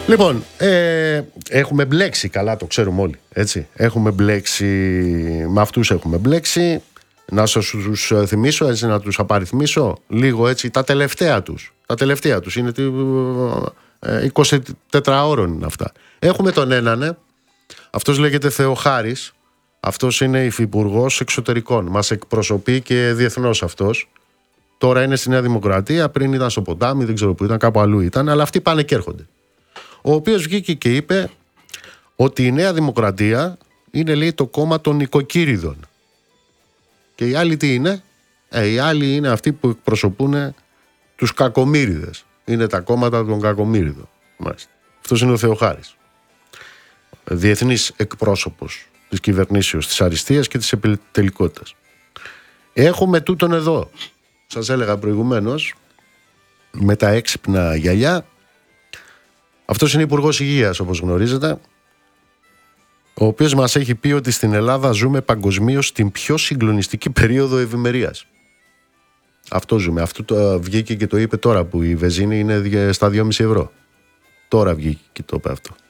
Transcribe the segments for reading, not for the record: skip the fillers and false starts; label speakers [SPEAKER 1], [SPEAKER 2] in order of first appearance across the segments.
[SPEAKER 1] Λοιπόν, έχουμε μπλέξει, καλά το ξέρουμε όλοι, έτσι. Έχουμε μπλέξει, με αυτούς έχουμε μπλέξει. Να σας τους θυμίσω, έτσι, να τους απαριθμίσω λίγο, έτσι, τα τελευταία τους. Τα τελευταία τους είναι 24 ώρων είναι αυτά. Έχουμε τον έναν, αυτός λέγεται Θεοχάρης. Αυτός είναι υφυπουργός εξωτερικών. Μας εκπροσωπεί και διεθνώς αυτός. Τώρα είναι στη Νέα Δημοκρατία, πριν ήταν στο ποτάμι, δεν ξέρω που ήταν, κάπου αλλού ήταν, αλλά αυτοί πάνε και έρχονται. Ο οποίος βγήκε και είπε ότι η Νέα Δημοκρατία είναι, λέει, το κόμμα των νοικοκύριδων. Και οι άλλοι τι είναι? Οι άλλοι είναι αυτοί που εκπροσωπούν τους κακομοίριδες. Είναι τα κόμματα των κακομοίριδων. Αυτός είναι ο Θεοχάρης. Διεθνής εκπρόσωπος της κυβερνήσεως της αριστείας και της επιτελικότητας. Έχουμε τούτον εδώ. Σας έλεγα προηγουμένως, με τα έξυπνα γυαλιά. Αυτός είναι υπουργός υγείας, όπως γνωρίζετε, ο οποίος μας έχει πει ότι στην Ελλάδα ζούμε παγκοσμίως την πιο συγκλονιστική περίοδο ευημερίας. Αυτό ζούμε. Αυτό το βγήκε και το είπε τώρα που η βενζίνη είναι στα 2,5 ευρώ. Τώρα βγήκε και το είπε αυτό.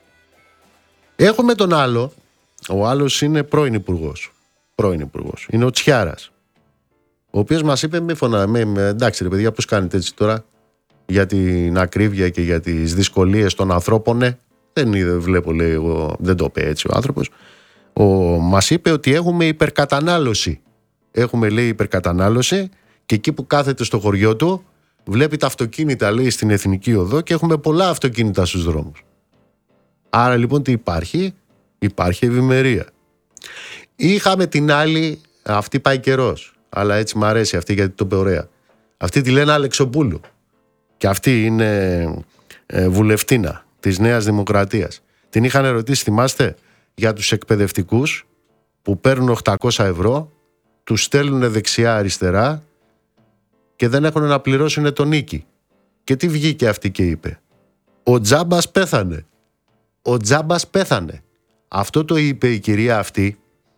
[SPEAKER 1] Έχουμε τον άλλο. Ο άλλος είναι πρώην υπουργός. Είναι ο Τσιάρας. Ο οποίος μας είπε, εντάξει ρε παιδιά, πώς κάνετε έτσι τώρα, για την ακρίβεια και για τις δυσκολίες των ανθρώπων. Δεν βλέπω, λέει, εγώ, δεν το είπε έτσι ο άνθρωπος. Μας είπε ότι έχουμε υπερκατανάλωση. Έχουμε, λέει, υπερκατανάλωση και εκεί που κάθεται στο χωριό του βλέπει τα αυτοκίνητα, λέει, στην Εθνική Οδό και έχουμε πολλά αυτοκίνητα στους δρόμους. Άρα λοιπόν τι υπάρχει? Υπάρχει ευημερία. Είχαμε την άλλη, αυτή πάει καιρός, αλλά έτσι μ' αρέσει αυτή γιατί το είπε ωραία. Αυτή τη λένε Αλεξοπούλου. Και αυτή είναι βουλευτίνα της Νέας Δημοκρατίας. Την είχαν ερωτήσει, θυμάστε, για τους εκπαιδευτικούς που παίρνουν 800 ευρώ, τους στέλνουν δεξιά-αριστερά και δεν έχουν να πληρώσουν τον νίκη. Και τι βγήκε αυτή και είπε? Ο Τζάμπας πέθανε. Ο Τζάμπας πέθανε. Αυτό το είπε η κυρία αυτή,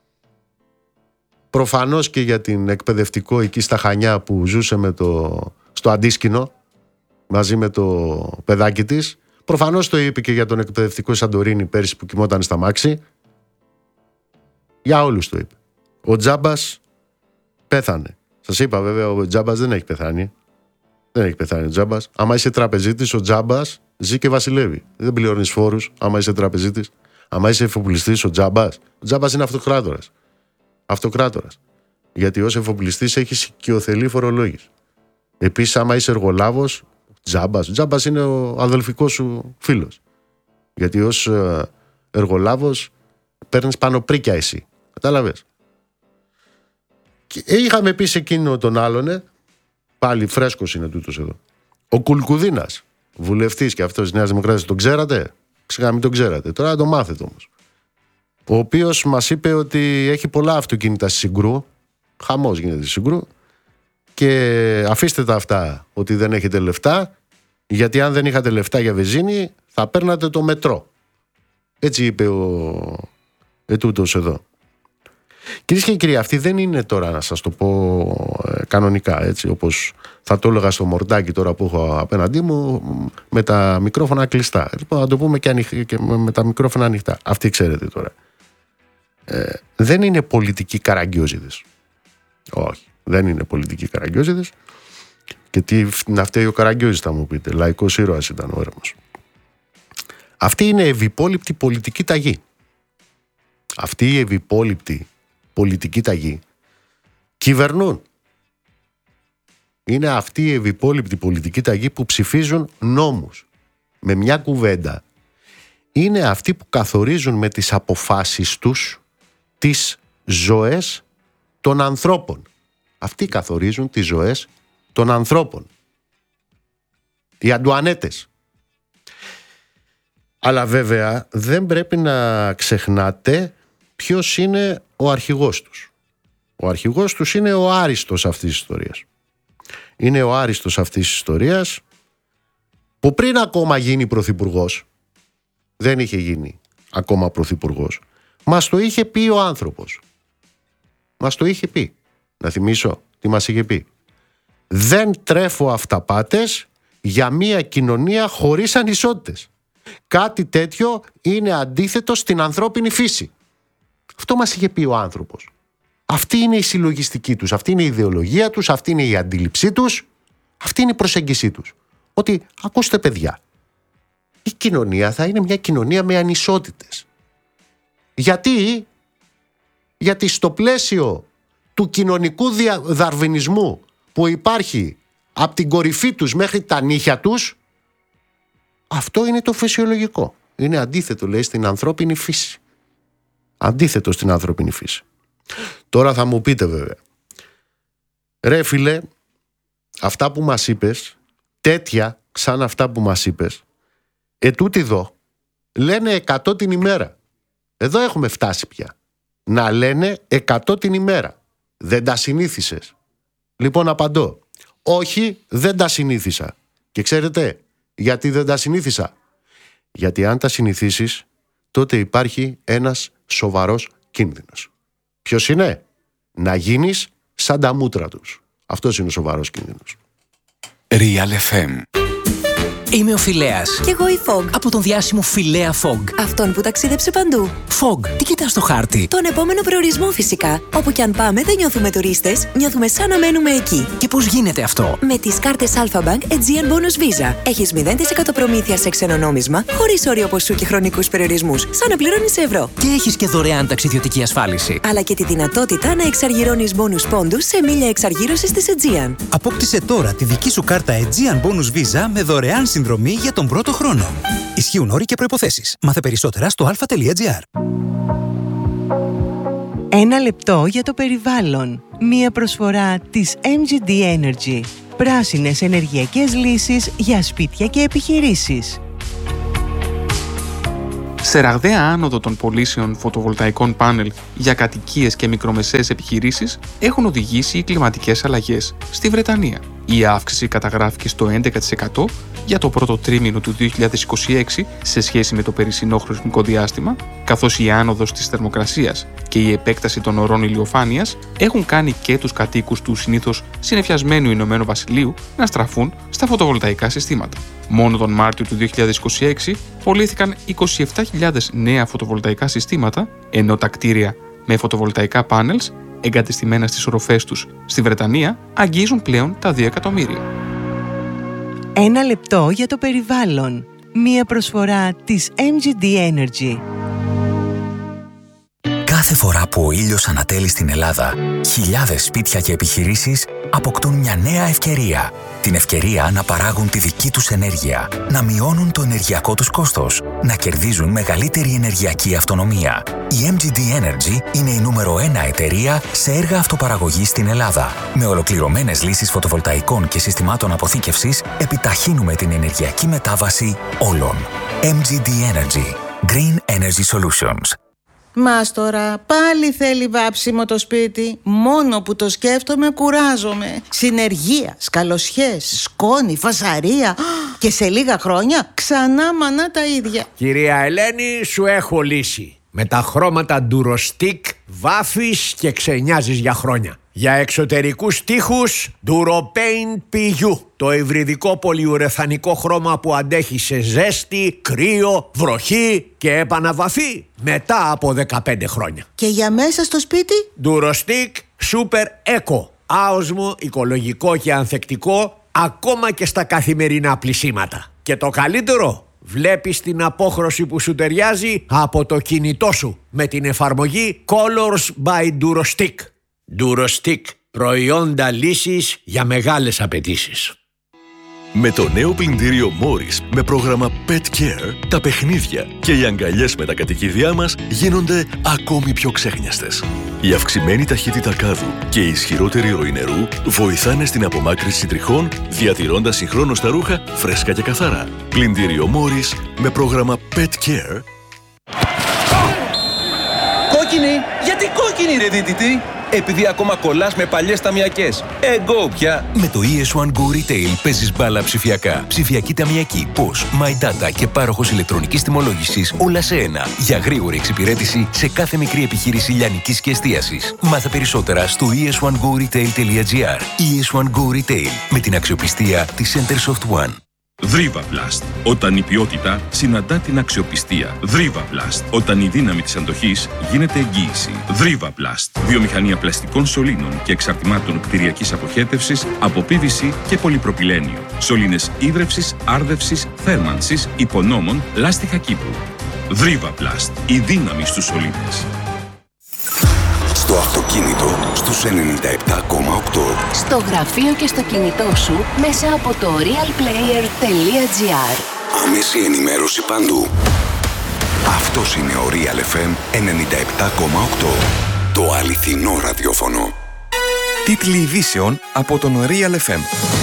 [SPEAKER 1] προφανώς και για την εκπαιδευτικό εκεί στα Χανιά που ζούσε στο Αντίσκηνο μαζί με το παιδάκι της. Προφανώς το είπε και για τον εκπαιδευτικό Σαντορίνη πέρυσι που κοιμόταν στα μάξι. Για όλους το είπε. Ο Τζάμπας πέθανε. Σας είπα βέβαια, ο Τζάμπας δεν έχει πεθάνει. Δεν έχει πεθάνει ο Τζάμπας. Άμα είσαι τραπεζίτης, ο Τζάμπας ζει και βασιλεύει. Δεν πληρώνεις φόρους άμα είσαι τραπεζίτης. Άμα είσαι εφοπλιστής, ο Τζάμπας. Ο Τζάμπας είναι αυτοκράτορας. Αυτοκράτορας. Γιατί ως εφοπλιστής έχεις οικειοθελή φορολόγηση. Επίσης, άμα είσαι εργολάβος, Τζάμπας. Ο Τζάμπας είναι ο αδελφικός σου φίλος. Γιατί ως εργολάβος παίρνεις πάνω πρίκια εσύ. Κατάλαβες? Και είχαμε επίσης εκείνο τον άλλον, πάλι φρέσκος είναι τούτος εδώ. Ο Κουλκουδίνας, βουλευτής και αυτός της Νέας Δημοκρατίας. Τον ξέρατε? Ξεχά μην τον ξέρατε. Τώρα να το μάθετε όμως. Ο οποίος μας είπε ότι έχει πολλά αυτοκίνητα στη Συγκρού. Χαμός γίνεται στη Συγκρού. Και αφήστε τα αυτά ότι δεν έχετε λεφτά, γιατί αν δεν είχατε λεφτά για βενζίνη θα παίρνατε το μετρό. Έτσι είπε ο ετούτος εδώ. Κυρίες και κύριοι, αυτή δεν είναι τώρα, να σας το πω κανονικά, έτσι όπως θα το έλεγα στο μορτάκι τώρα που έχω απέναντί μου, με τα μικρόφωνα κλειστά. Λοιπόν, να το πούμε και με τα μικρόφωνα ανοιχτά. Αυτή ξέρετε τώρα. Δεν είναι πολιτικοί καραγκιόζιδες. Όχι, δεν είναι πολιτικοί καραγκιόζιδες. Και τι να φταίει ο Καραγκιόζης, θα μου πείτε? Λαϊκός ήρωας ήταν ο έρμος. Αυτή είναι ευυπόλοιπτη πολιτική ταγή. Αυτή η ευυπόλοιπτη πολιτική ταγή κυβερνούν. Είναι αυτή η ευυπόλοιπτη πολιτική ταγή που ψηφίζουν νόμους. Με μια κουβέντα, είναι αυτοί που καθορίζουν με τις αποφάσεις τους τις ζωές των ανθρώπων. Αυτοί καθορίζουν τις ζωές των ανθρώπων. Οι Αντουανέτες. Αλλά βέβαια δεν πρέπει να ξεχνάτε ποιος είναι ο αρχηγός τους. Ο αρχηγός τους είναι ο άριστος αυτής της ιστορίας. Είναι ο άριστος αυτής της ιστορίας που πριν ακόμα γίνει πρωθυπουργός, δεν είχε γίνει ακόμα πρωθυπουργός, μας το είχε πει ο άνθρωπος. Μας το είχε πει. Να θυμίσω τι μας είχε πει. Δεν τρέφω αυταπάτες για μια κοινωνία χωρίς ανισότητες. Κάτι τέτοιο είναι αντίθετο στην ανθρώπινη φύση. Αυτό μας είχε πει ο άνθρωπος. Αυτή είναι η συλλογιστική τους, αυτή είναι η ιδεολογία τους, αυτή είναι η αντίληψή τους, αυτή είναι η προσέγγιση τους. Ότι, ακούστε παιδιά, η κοινωνία θα είναι μια κοινωνία με ανισότητες. Γιατί στο πλαίσιο του κοινωνικού δαρβινισμού που υπάρχει από την κορυφή τους μέχρι τα νύχια τους, αυτό είναι το φυσιολογικό. Είναι αντίθετο, λέει, στην ανθρώπινη φύση. Αντίθετο στην ανθρώπινη φύση. Τώρα θα μου πείτε βέβαια, ρε φίλε, αυτά που μας είπες, τέτοια σαν αυτά που μας είπες, ετούτοι εδώ λένε 100 την ημέρα. Εδώ έχουμε φτάσει πια. Να λένε 100 την ημέρα. Δεν τα συνήθισες? Λοιπόν, απαντώ. Όχι, δεν τα συνήθισα. Και ξέρετε γιατί δεν τα συνήθισα? Γιατί αν τα συνηθίσεις, τότε υπάρχει ένας σοβαρός κίνδυνος. Ποιος είναι? Να γίνεις σαν τα μούτρα τους. Αυτός είναι ο σοβαρός κίνδυνος.
[SPEAKER 2] Real FM. Είμαι ο Φιλέας.
[SPEAKER 3] Κι εγώ η Fog.
[SPEAKER 2] Από τον διάσημο Φιλέα Fog.
[SPEAKER 3] Αυτόν που ταξίδεψε παντού.
[SPEAKER 2] Fog, τι κοιτάς στο χάρτη?
[SPEAKER 3] Τον επόμενο προορισμό φυσικά. Όπου κι αν πάμε δεν νιώθουμε τουρίστες, νιώθουμε σαν να μένουμε εκεί.
[SPEAKER 2] Και πώς γίνεται αυτό?
[SPEAKER 3] Με τις κάρτες Alpha Bank Aegean Bonus Visa. Έχεις 0% προμήθεια σε ξένο νόμισμα, χωρίς όριο ποσού και χρονικούς περιορισμούς, σαν να πληρώνεις σε ευρώ.
[SPEAKER 2] Και έχεις και δωρεάν ταξιδιωτική ασφάλιση.
[SPEAKER 3] Αλλά και τη δυνατότητα να εξαργυρώνεις bonus πόντους σε μίλια εξαργύρωσης της Aegean.
[SPEAKER 4] Απόκτησε τώρα τη δική σου κάρτα Aegean Bonus Visa με δωρεάν συνδρομή για τον πρώτο χρόνο. Ισχύουν όροι και προϋποθέσεις. Μάθε περισσότερα στο alpha.gr.
[SPEAKER 5] Ένα λεπτό για το περιβάλλον. Μία προσφορά της MGD Energy. Πράσινες ενεργειακές λύσεις για σπίτια και επιχειρήσεις.
[SPEAKER 6] Σε ραγδαία άνοδο των πωλήσεων φωτοβολταϊκών πάνελ για κατοικίες και μικρομεσαίες επιχειρήσεις έχουν οδηγήσει οι κλιματικές αλλαγές στη Βρετανία. Η αύξηση καταγράφηκε στο 11% για το πρώτο τρίμηνο του 2026 σε σχέση με το περσινό χρονικό διάστημα, καθώς η άνοδος της θερμοκρασίας και η επέκταση των ωρών ηλιοφάνειας έχουν κάνει και τους κατοίκους του συνήθως συνεφιασμένου Ηνωμένου Βασιλείου να στραφούν στα φωτοβολταϊκά συστήματα. Μόνο τον Μάρτιο του 2026 πωλήθηκαν 27.000 νέα φωτοβολταϊκά συστήματα, ενώ τα κτίρια με φωτοβολταϊκά πάνελς εγκατεστημένα στις οροφές τους στη Βρετανία αγγίζουν πλέον τα 2 εκατομμύρια.
[SPEAKER 5] Ένα λεπτό για το περιβάλλον. Μία προσφορά της MGD Energy.
[SPEAKER 7] Κάθε φορά που ο ήλιος ανατέλει στην Ελλάδα, χιλιάδες σπίτια και επιχειρήσεις αποκτούν μια νέα ευκαιρία. Την ευκαιρία να παράγουν τη δική τους ενέργεια, να μειώνουν το ενεργειακό τους κόστος, να κερδίζουν μεγαλύτερη ενεργειακή αυτονομία. Η MGD Energy είναι η νούμερο 1 εταιρεία σε έργα αυτοπαραγωγής στην Ελλάδα. Με ολοκληρωμένες λύσεις φωτοβολταϊκών και συστημάτων αποθήκευσης, επιταχύνουμε την ενεργειακή μετάβαση όλων. MGD Energy. Green Energy Solutions.
[SPEAKER 8] Μάστορα, πάλι θέλει βάψιμο το σπίτι. Μόνο που το σκέφτομαι κουράζομαι. Συνεργεία, σκαλοσιές, σκόνη, φασαρία. Και σε λίγα χρόνια ξανά μανά τα ίδια.
[SPEAKER 9] Κυρία Ελένη, σου έχω λύση. Με τα χρώματα Durostick βάφεις και ξενιάζεις για χρόνια. Για εξωτερικούς τοίχους Duropaint PU. Το υβριδικό πολυουρεθανικό χρώμα που αντέχει σε ζέστη, κρύο, βροχή και επαναβαφή μετά από 15 χρόνια.
[SPEAKER 8] Και για μέσα στο σπίτι
[SPEAKER 9] Durostick Super Eco. Άοσμο, οικολογικό και ανθεκτικό ακόμα και στα καθημερινά πλυσίματα. Και το καλύτερο, βλέπεις την απόχρωση που σου ταιριάζει από το κινητό σου με την εφαρμογή Colors by Durostick. Durostick, προϊόντα λύσης για μεγάλες απαιτήσεις.
[SPEAKER 10] Με το νέο πλυντήριο Morris με πρόγραμμα Pet Care, τα παιχνίδια και οι αγκαλιές με τα κατοικίδια μας γίνονται ακόμη πιο ξέχνιαστες. Η αυξημένη ταχύτητα κάδου και η ισχυρότερη ροή νερού βοηθάνε στην απομάκρυνση τριχών, διατηρώντας συγχρόνως τα ρούχα φρέσκα και καθαρά. Πλυντήριο Morris με πρόγραμμα Pet Care.
[SPEAKER 11] Κόκκινη! Γιατί κόκκινη ρε δίτητη? Επειδή ακόμα κολλάς με παλιές ταμιακές. Εγώ πια!
[SPEAKER 7] Με το ES1 Go Retail παίζεις μπάλα ψηφιακά. Ψηφιακή ταμιακή, POS, My Data και πάροχος ηλεκτρονικής τιμολόγησης όλα σε ένα. Για γρήγορη εξυπηρέτηση σε κάθε μικρή επιχείρηση λιανικής και εστίασης. Μάθε περισσότερα στο es1goretail.gr. ES1 Go Retail με την αξιοπιστία της Centersoft One.
[SPEAKER 12] Δρίβαπλαστ. Όταν η ποιότητα συναντά την αξιοπιστία. Δρίβαπλαστ. Όταν η δύναμη της αντοχής γίνεται εγγύηση. Δρίβαπλαστ. Βιομηχανία πλαστικών σωλήνων και εξαρτημάτων κτηριακής αποχέτευσης από PVC και πολυπροπυλένιο. Σωλήνες ίδρευσης, άρδευσης, θέρμανσης, υπονόμων, λάστιχα Κύπρου. Δρίβαπλαστ. Η δύναμη στους σωλήνες.
[SPEAKER 13] Στο αυτοκίνητο στους 97,8.
[SPEAKER 14] Στο γραφείο και στο κινητό σου μέσα από το realplayer.gr.
[SPEAKER 13] Άμεση ενημέρωση παντού. Αυτός είναι ο Real FM 97,8. Το αληθινό ραδιόφωνο.
[SPEAKER 15] Τίτλοι ειδήσεων από τον Real FM.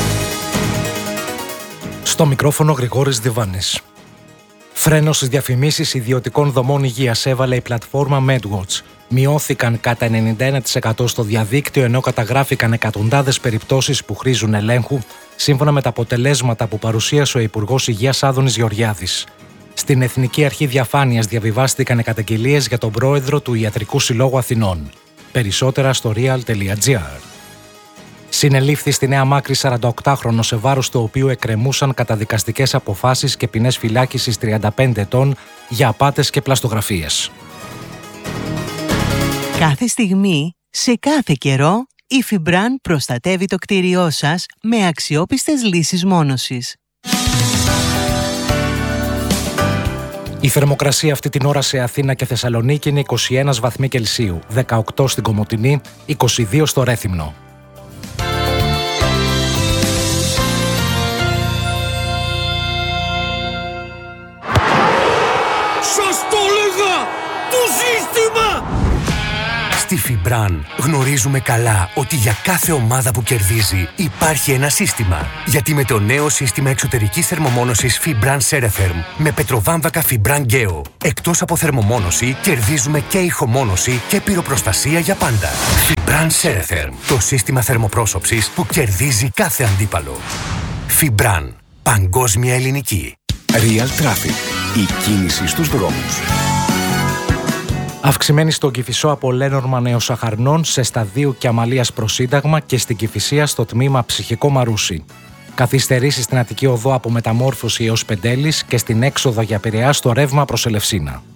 [SPEAKER 16] Στο μικρόφωνο Γρηγόρης Διβάνης. Φρένο στις διαφημίσεις ιδιωτικών δομών υγείας έβαλε η πλατφόρμα MedWatch. Μειώθηκαν κατά 91% στο διαδίκτυο, ενώ καταγράφηκαν εκατοντάδες περιπτώσεις που χρήζουν ελέγχου, σύμφωνα με τα αποτελέσματα που παρουσίασε ο Υπουργός Υγείας Άδωνης Γεωργιάδης. Στην Εθνική Αρχή Διαφάνειας διαβιβάστηκαν οι καταγγελίες για τον πρόεδρο του Ιατρικού Συλλόγου Αθηνών. Περισσότερα στο real.gr. Συνελήφθη στη Νέα Μάκρη 48χρονο, σε βάρος του οποίου εκκρεμούσαν καταδικαστικές αποφάσεις και ποινές φυλάκισης 35 ετών για απάτες και πλαστογραφίες.
[SPEAKER 5] Κάθε στιγμή, σε κάθε καιρό, η Fibran προστατεύει το κτίριό σας με αξιόπιστες λύσεις μόνωσης.
[SPEAKER 16] Η θερμοκρασία αυτή την ώρα σε Αθήνα και Θεσσαλονίκη είναι 21 βαθμοί Κελσίου, 18 στην Κομοτηνή, 22 στο Ρέθυμνο.
[SPEAKER 9] Σας το έλεγα! Το σύστημα!
[SPEAKER 17] Στη Fibran γνωρίζουμε καλά ότι για κάθε ομάδα που κερδίζει υπάρχει ένα σύστημα. Γιατί με το νέο σύστημα εξωτερικής θερμομόνωσης Fibran Ceretherm με πετροβάμβακα Fibran Geo, εκτός από θερμομόνωση, κερδίζουμε και ηχομόνωση και πυροπροστασία για πάντα. Fibran Ceretherm, το σύστημα θερμοπρόσωψης που κερδίζει κάθε αντίπαλο. Fibran, παγκόσμια ελληνική.
[SPEAKER 13] Real Traffic, η κίνηση στους δρόμους.
[SPEAKER 16] Αυξημένη στον Κηφισό από Λέnorman έως Αχαρνών, σε Σταδίου και Αμαλίας προς Σύνταγμα και στην Κηφισία στο τμήμα Ψυχικό Μαρούσι. Καθυστερήσεις στην Αττική Οδό από Μεταμόρφωση έως Πεντέλης και στην έξοδο για Πειραιά στο ρεύμα προς Ελευσίνα.